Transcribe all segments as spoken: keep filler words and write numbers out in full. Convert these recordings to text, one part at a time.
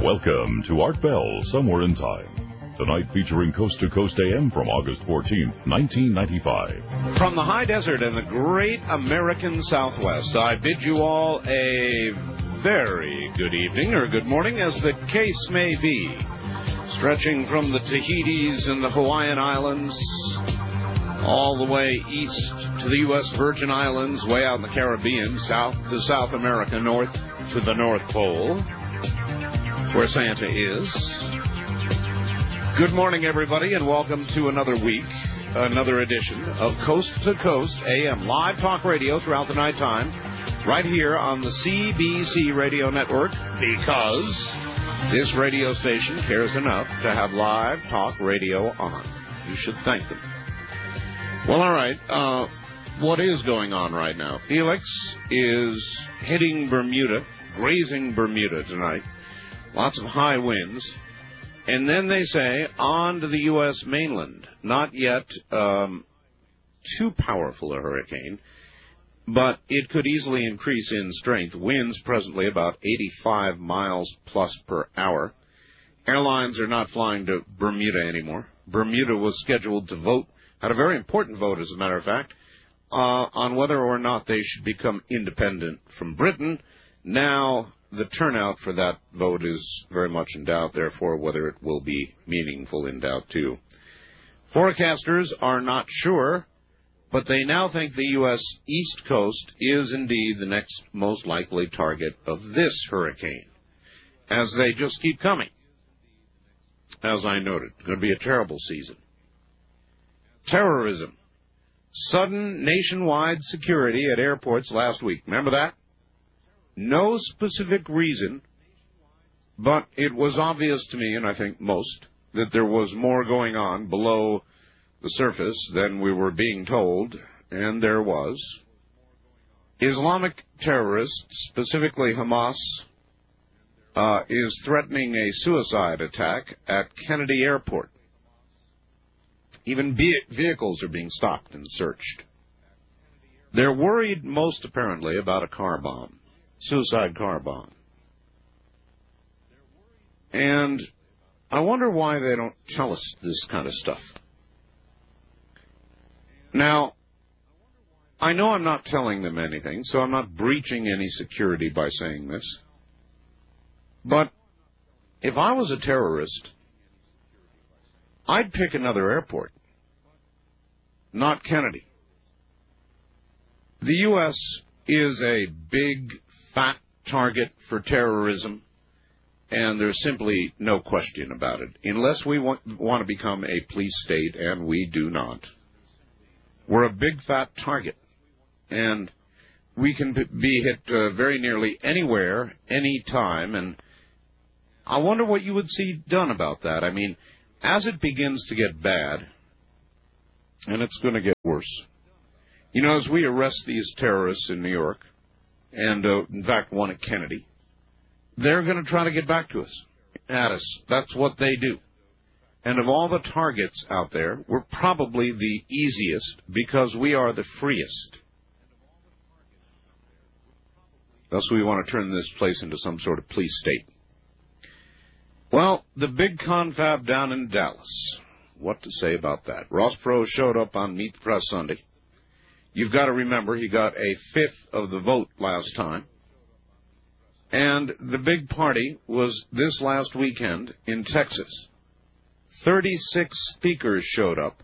Welcome to Art Bell, Somewhere in Time. Tonight featuring Coast to Coast A M from August fourteenth, nineteen ninety-five. From the high desert and the great American Southwest, I bid you all a very good evening or good morning, as the case may be. Stretching from the Tahitis and the Hawaiian Islands all the way east to the U S Virgin Islands, way out in the Caribbean, south to South America, north to the North Pole, where Santa is. Good morning, everybody, and welcome to another week, another edition of Coast to Coast A M, live talk radio throughout the nighttime, right here on the C B C Radio Network, because this radio station cares enough to have live talk radio on. You should thank them. Well, all right. Uh, what is going on right now? Felix is hitting Bermuda, grazing Bermuda tonight. Lots of high winds. And then they say, on to the U S mainland. Not yet um, too powerful a hurricane, but it could easily increase in strength. Winds presently about eighty-five miles plus per hour. Airlines are not flying to Bermuda anymore. Bermuda was scheduled to vote, had a very important vote, as a matter of fact, uh, on whether or not they should become independent from Britain. Now, the turnout for that vote is very much in doubt, therefore whether it will be meaningful in doubt, too. Forecasters are not sure, but they now think the U S East Coast is indeed the next most likely target of this hurricane, as they just keep coming. As I noted, it's going to be a terrible season. Terrorism. Sudden nationwide security at airports last week. Remember that? No specific reason, but it was obvious to me, and I think most, that there was more going on below the surface than we were being told, and there was. Islamic terrorists, specifically Hamas, uh, is threatening a suicide attack at Kennedy Airport. Even vehicles are being stopped and searched. They're worried most apparently about a car bomb, suicide car bomb. And I wonder why they don't tell us this kind of stuff. Now, I know I'm not telling them anything, so I'm not breaching any security by saying this. But if I was a terrorist, I'd pick another airport, not Kennedy. The U S is a big, fat target for terrorism, and there's simply no question about it. Unless we want, want to become a police state, and we do not, we're a big, fat target, and we can be hit uh, very nearly anywhere, any time, and I wonder what you would see done about that. I mean, as it begins to get bad, and it's going to get worse, you know, as we arrest these terrorists in New York, and, uh, in fact, one at Kennedy, they're going to try to get back to us, at us. That's what they do. And of all the targets out there, we're probably the easiest because we are the freest. Thus, we want to turn this place into some sort of police state. Well, the big confab down in Dallas. What to say about that? Ross Perot showed up on Meet the Press Sunday. You've got to remember he got a fifth of the vote last time. And the big party was this last weekend in Texas. thirty-six speakers showed up.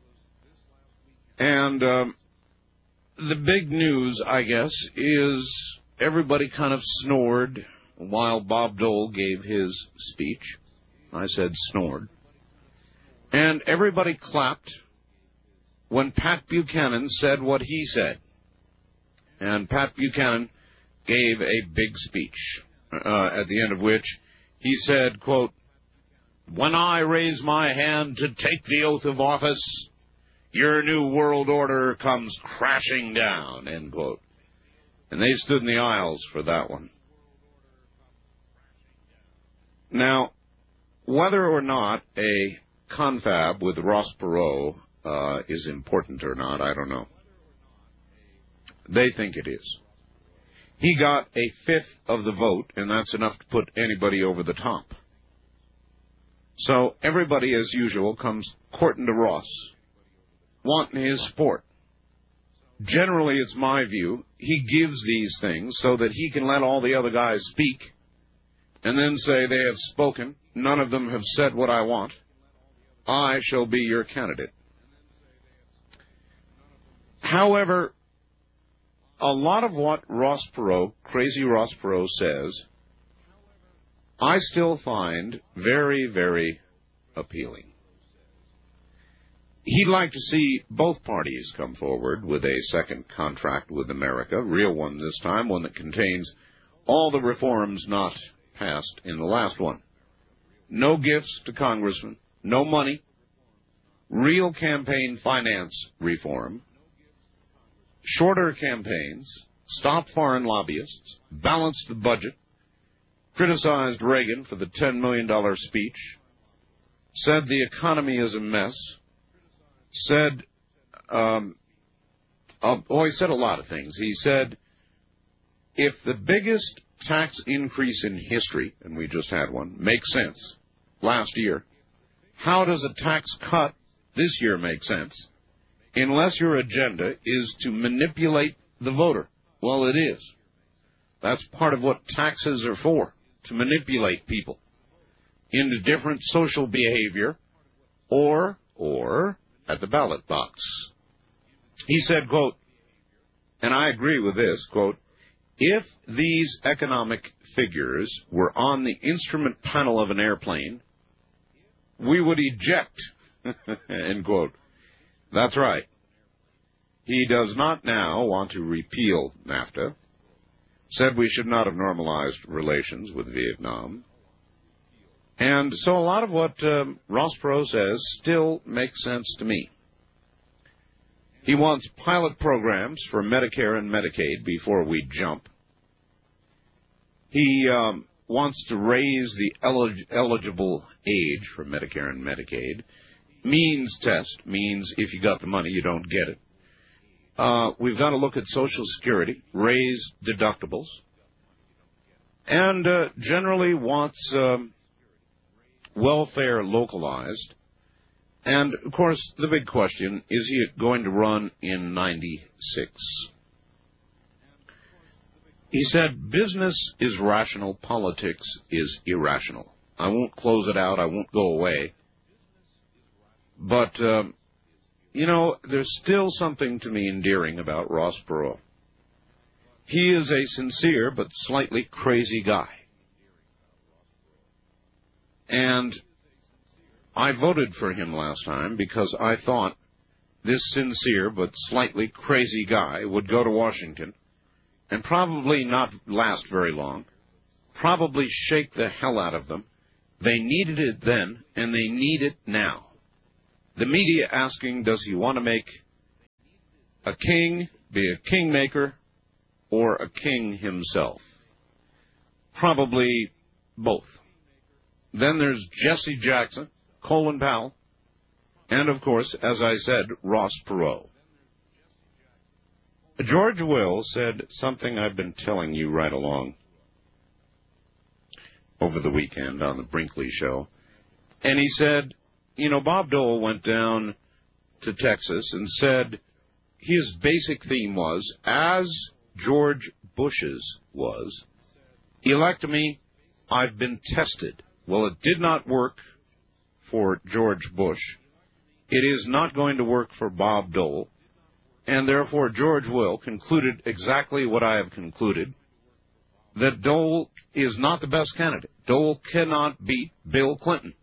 And um, the big news, I guess, is everybody kind of snored while Bob Dole gave his speech. I said snored. And everybody clapped when Pat Buchanan said what he said. And Pat Buchanan gave a big speech, uh, at the end of which he said, quote, "When I raise my hand to take the oath of office, your new world order comes crashing down," end quote. And they stood in the aisles for that one. Now, whether or not a confab with Ross Perot uh, is important or not, I don't know. They think it is. He got a fifth of the vote, and that's enough to put anybody over the top. So everybody, as usual, comes courting to Ross, wanting his support. Generally, it's my view, he gives these things so that he can let all the other guys speak and then say they have spoken. None of them have said what I want. I shall be your candidate. However, a lot of what Ross Perot, crazy Ross Perot, says, I still find very, very appealing. He'd like to see both parties come forward with a second contract with America, real one this time, one that contains all the reforms not passed in the last one. No gifts to congressmen, no money, real campaign finance reform, shorter campaigns, stop foreign lobbyists, balance the budget, criticized Reagan for the ten million dollars speech, said the economy is a mess, said, um, uh, oh, he said a lot of things. He said, if the biggest tax increase in history, and we just had one, makes sense last year, how does a tax cut this year make sense? Unless your agenda is to manipulate the voter. Well, it is. That's part of what taxes are for, to manipulate people into different social behavior or, or at the ballot box. He said, quote, and I agree with this, quote, if these economic figures were on the instrument panel of an airplane, we would eject, end quote. That's right. He does not now want to repeal NAFTA, said we should not have normalized relations with Vietnam. And so a lot of what um, Ross Perot says still makes sense to me. He wants pilot programs for Medicare and Medicaid before we jump. He um, wants to raise the elig- eligible age for Medicare and Medicaid. Means test means if you got the money, you don't get it. Uh, we've got to look at Social Security, raise deductibles, and uh, generally wants um, welfare localized. And, of course, the big question, is he going to run in ninety-six? He said, business is rational, politics is irrational. I won't close it out, I won't go away. But, um, you know, there's still something to me endearing about Ross Perot. He is a sincere but slightly crazy guy. And I voted for him last time because I thought this sincere but slightly crazy guy would go to Washington and probably not last very long, probably shake the hell out of them. They needed it then, and they need it now. The media asking, does he want to make a king, be a kingmaker, or a king himself? Probably both. Then there's Jesse Jackson, Colin Powell, and, of course, as I said, Ross Perot. George Will said something I've been telling you right along over the weekend on the Brinkley Show. And he said, you know, Bob Dole went down to Texas and said his basic theme was, as George Bush's was, elect me, I've been tested. Well, it did not work for George Bush. It is not going to work for Bob Dole. And therefore, George Will concluded exactly what I have concluded, that Dole is not the best candidate. Dole cannot beat Bill Clinton.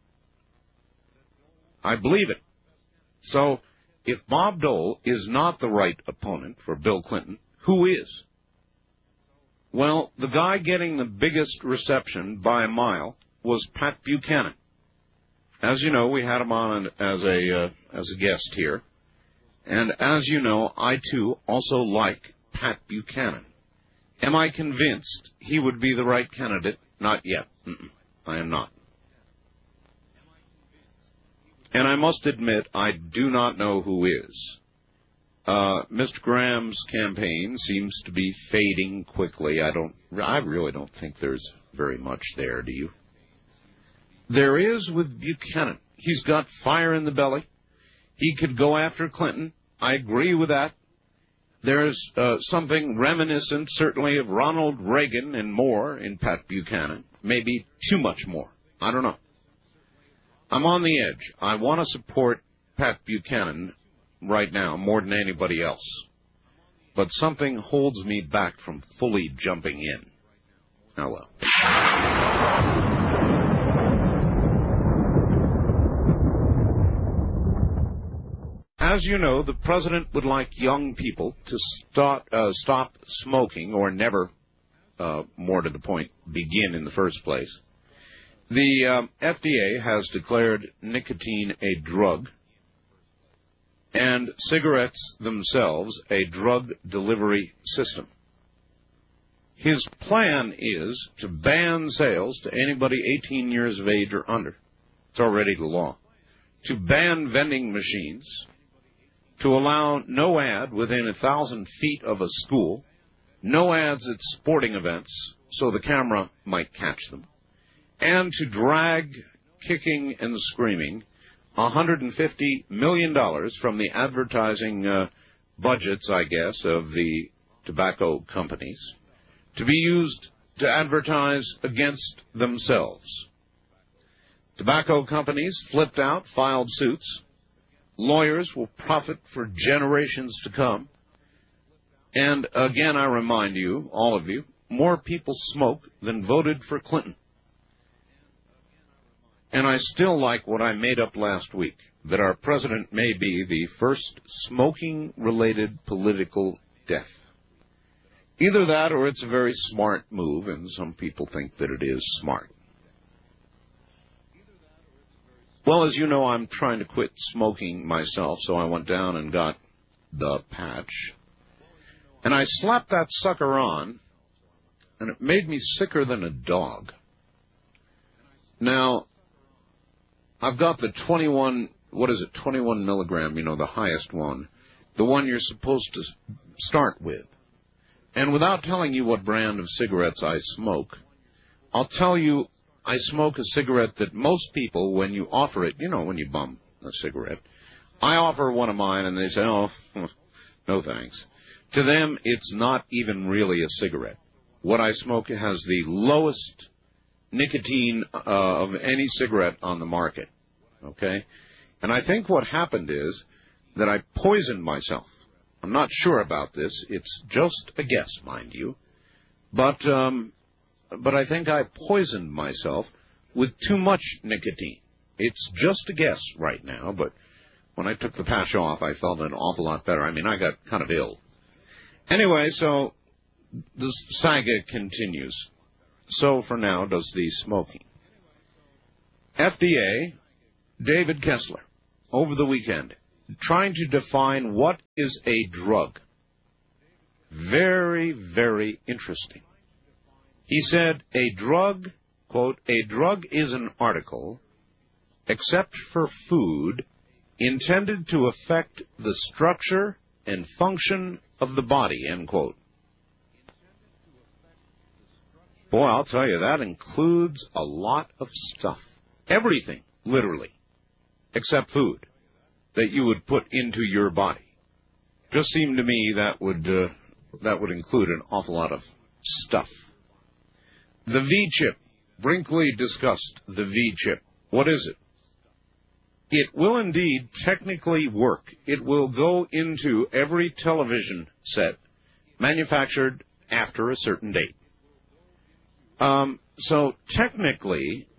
I believe it. So, if Bob Dole is not the right opponent for Bill Clinton, who is? Well, the guy getting the biggest reception by a mile was Pat Buchanan. As you know, we had him on as a uh, as a guest here. And as you know, I, too, also like Pat Buchanan. Am I convinced he would be the right candidate? Not yet. Mm-mm. I am not. And I must admit, I do not know who is. Uh, Mister Graham's campaign seems to be fading quickly. I don't, I really don't think there's very much there, do you? There is with Buchanan. He's got fire in the belly. He could go after Clinton. I agree with that. There's uh, something reminiscent, certainly, of Ronald Reagan and more in Pat Buchanan. Maybe too much more. I don't know. I'm on the edge. I want to support Pat Buchanan right now more than anybody else. But something holds me back from fully jumping in. Oh, well. As you know, the president would like young people to start, uh, stop smoking, or never, uh, more to the point, begin in the first place. The um, F D A has declared nicotine a drug, and cigarettes themselves a drug delivery system. His plan is to ban sales to anybody eighteen years of age or under. It's already the law. To ban vending machines, to allow no ad within a thousand feet of a school, no ads at sporting events so the camera might catch them, and to drag, kicking and screaming, one hundred fifty million dollars from the advertising uh, budgets, I guess, of the tobacco companies to be used to advertise against themselves. Tobacco companies flipped out, filed suits. Lawyers will profit for generations to come. And again, I remind you, all of you, more people smoke than voted for Clinton. And I still like what I made up last week, that our president may be the first smoking-related political death. Either that or it's a very smart move, and some people think that it is smart. Well, as you know, I'm trying to quit smoking myself, so I went down and got the patch. And I slapped that sucker on, and it made me sicker than a dog. Now, I've got the twenty-one, what is it, twenty-one milligram, you know, the highest one, the one you're supposed to start with. And without telling you what brand of cigarettes I smoke, I'll tell you I smoke a cigarette that most people, when you offer it, you know, when you bum a cigarette, I offer one of mine and they say, oh, no thanks. To them, it's not even really a cigarette. What I smoke has the lowest nicotine uh, of any cigarette on the market, okay? And I think what happened is that I poisoned myself. I'm not sure about this. It's just a guess, mind you. But um, but I think I poisoned myself with too much nicotine. It's just a guess right now, but when I took the patch off, I felt an awful lot better. I mean, I got kind of ill. Anyway, so the saga continues. So for now does the smoking. F D A, David Kessler, over the weekend, trying to define what is a drug. Very, very interesting. He said a drug, quote, a drug is an article, except for food, intended to affect the structure and function of the body, end quote. Boy, I'll tell you, that includes a lot of stuff. Everything, literally, except food that you would put into your body. Just seemed to me that would uh, that would include an awful lot of stuff. The V-chip. Brinkley discussed the V-chip. What is it? It will indeed technically work. It will go into every television set manufactured after a certain date. Um, so technically,